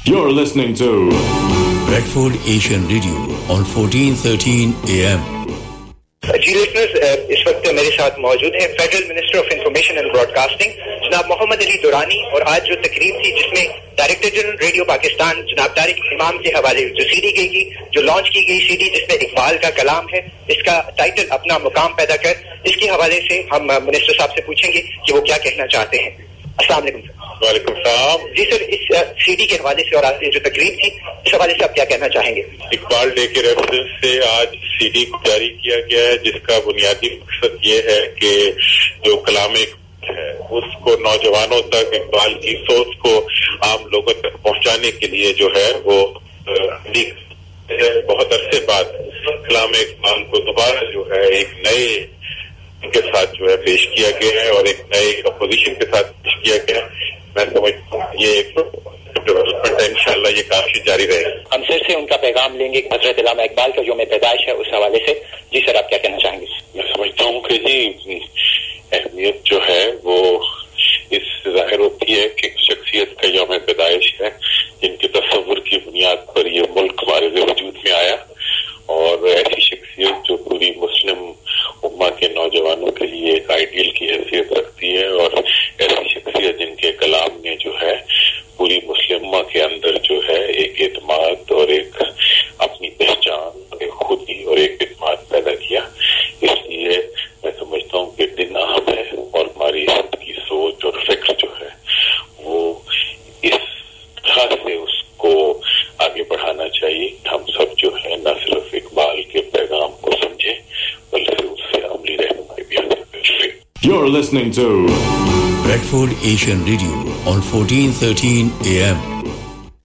You're listening to Bradford Asian Radio on 1413 AM. Ji listeners, इस वक्त मेरे साथ मौजूद हैं federal minister of information and broadcasting जनाब मोहम्मद अली दुरानी, और आज जो तकरीब थी जिसमें डायरेक्टर जनरल रेडियो पाकिस्तान जनाब तारिक इमाम के हवाले जो सीडी गई थी, जो लॉन्च की गई सीडी जिसमें इकबाल का कलाम है, इसका टाइटल अपना मुकाम पैदा कर, इसके हवाले से हम मिनिस्टर साहब से पूछेंगे कि वो क्या कहना चाहते हैं। अस्सलाम वालेकुम सर। वालेकुम सलाम। जी सर, इस सीडी के हवाले से और आज जो तकरीब थी इस हवाले से आप क्या कहना चाहेंगे? इकबाल डे के रेफरेंस से आज सीडी को जारी किया गया है, जिसका बुनियादी मकसद ये है कि जो कलाम है उसको नौजवानों तक, इकबाल की सोच को आम लोगों तक पहुंचाने के लिए जो है वो बहुत अरसे बाद कलाम इकबाल को दोबारा जो है एक नए के साथ जो है पेश किया गया है और एक नए अपोजिशन के साथ पेश किया गया है। मैं समझता हूँ ये एक डेवलपमेंट है, इंशाल्लाह ये काफी जारी रहेगा। हम फिर से उनका पैगाम लेंगे हजरत अल्लामा इकबाल का जो में पैदाइश है उस हवाले से। जी सर, आप क्या कहना चाहेंगे? मैं समझता हूँ कि जी अहमियत जो है वो इस जाहिर होती है कि शख्सियत का यौम पैदाइश है जिनके तस्वुर की बुनियाद पर ये मुल्क हमारे वजूद में आया, और ऐसी शख्सियत जो पूरी मुस्लिम उम्मा के नौजवानों के लिए एक आइडियल की हैसियत रखती है, और ऐसी शख्सियत जिनके कलाम ने जो है पूरी मुस्लिम उम्मा के अंदर जो है एक एतमाद और एक अपनी पहचान, एक खुदी और एक एतमाद पैदा किया। इसलिए मैं समझता हूँ कि दिन अहम है और हमारी की सोच और फिक्र जो है वो इस तरह से उसको आगे बढ़ाना चाहिए। हम सब जो है न सिर्फ इकबाल के पैगाम को समझें बल्कि उससे अमली रहनुमाई भी हासिल करें। You're listening to Bradford Asian Radio on 1413 AM.